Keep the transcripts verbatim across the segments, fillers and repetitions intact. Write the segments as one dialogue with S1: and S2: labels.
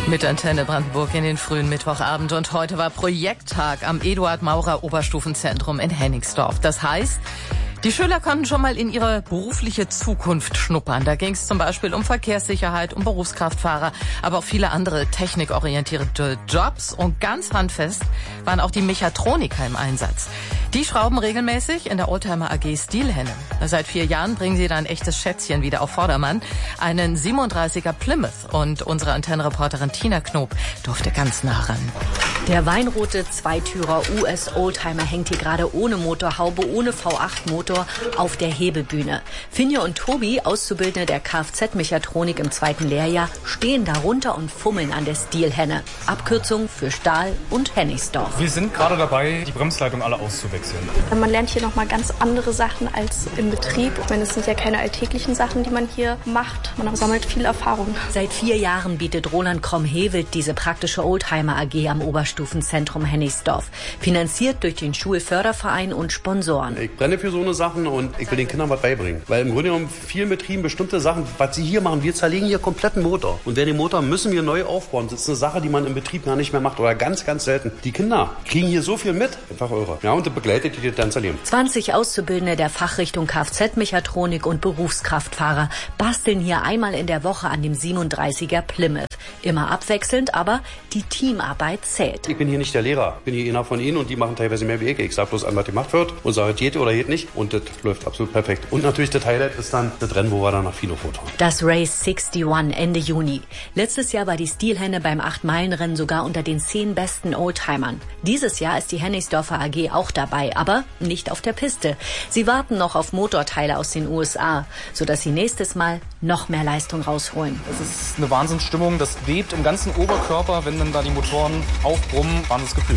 S1: Mit Antenne Brandenburg in den frühen Mittwochabend. Und heute war Projekttag am Eduard-Maurer-Oberstufenzentrum in Hennigsdorf. Das heißt, die Schüler konnten schon mal in ihre berufliche Zukunft schnuppern. Da ging es zum Beispiel um Verkehrssicherheit, um Berufskraftfahrer, aber auch viele andere technikorientierte Jobs. Und ganz handfest waren auch die Mechatroniker im Einsatz. Die schrauben regelmäßig in der Oldtimer A G Stilhenne. Seit vier Jahren bringen sie da ein echtes Schätzchen wieder auf Vordermann. Einen siebenunddreißiger Plymouth. Und unsere Antennenreporterin Tina Knob durfte ganz nah ran.
S2: Der weinrote Zweitürer U S-Oldtimer hängt hier gerade ohne Motorhaube, ohne V acht Motor auf der Hebebühne. Finja und Tobi, Auszubildende der Kfz-Mechatronik im zweiten Lehrjahr, stehen darunter und fummeln an der Stilhenne. Abkürzung für Stahl und Hennigsdorf.
S3: Wir sind gerade dabei, die Bremsleitung alle auszuwechseln.
S4: Man lernt hier nochmal ganz andere Sachen als im Betrieb. Ich meine, es sind ja keine alltäglichen Sachen, die man hier macht. Man sammelt viel Erfahrung.
S2: Seit vier Jahren bietet Roland Kromm-Hewelt diese praktische Oldtimer A G am Oberstufenzentrum Hennigsdorf. Finanziert durch den Schulförderverein und Sponsoren.
S5: Ich brenne für so eine Sachen und ich will den Kindern was beibringen. Weil im Grunde genommen vielen Betrieben bestimmte Sachen, was sie hier machen, wir zerlegen hier kompletten Motor. Und den Motor müssen wir neu aufbauen. Das ist eine Sache, die man im Betrieb gar nicht mehr macht oder ganz, ganz selten. Die Kinder kriegen hier so viel mit. Einfach irre. Ja, und das begleitet die das ganze Leben.
S2: zwanzig Auszubildende der Fachrichtung Kfz-Mechatronik und Berufskraftfahrer basteln hier einmal in der Woche an dem siebenunddreißiger Plymouth. Immer abwechselnd, aber die Teamarbeit zählt.
S5: Ich bin hier nicht der Lehrer. Ich bin hier einer von ihnen und die machen teilweise mehr wie ich. Ich sage bloß an, was gemacht wird und sage, geht oder geht nicht. Und das läuft absolut perfekt. Und natürlich das Highlight ist dann das Rennen, wo wir dann nach Fino fahren.
S2: Das Race einundsechzig Ende Juni. Letztes Jahr war die Stilhenne beim acht Meilen Rennen sogar unter den zehn besten Oldtimern. Dieses Jahr ist die Hennigsdorfer A G auch dabei, aber nicht auf der Piste. Sie warten noch auf Motorteile aus den U S A, sodass sie nächstes Mal noch mehr Leistung rausholen.
S3: Es ist eine Wahnsinnsstimmung. Das webt im ganzen Oberkörper, wenn dann da die Motoren aufbrummen. Wahnsinnsgefühl.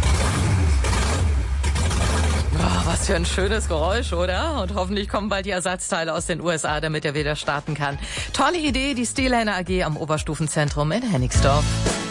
S1: Oh, was für ein schönes Geräusch, oder? Und hoffentlich kommen bald die Ersatzteile aus den U S A, damit er wieder starten kann. Tolle Idee, die Stilhenne A G am Oberstufenzentrum in Hennigsdorf.